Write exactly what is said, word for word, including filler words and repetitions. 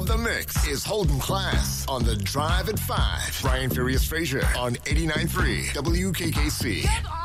of the mix is Holden Class on The Drive at five. Brian Furious Frazier on eighty-nine point three W K K C. Get